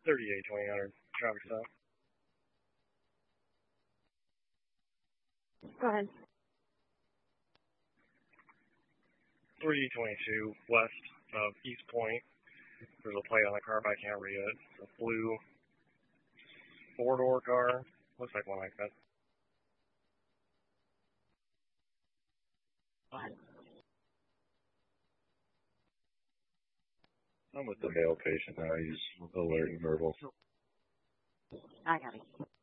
38-2000 traffic stop. Go ahead. 322 west of East Point. There's a plate on the car, but I can't read it. It's a blue four-door car. Looks like one like that. I'm with the male patient now. He's alert and verbal. I got it.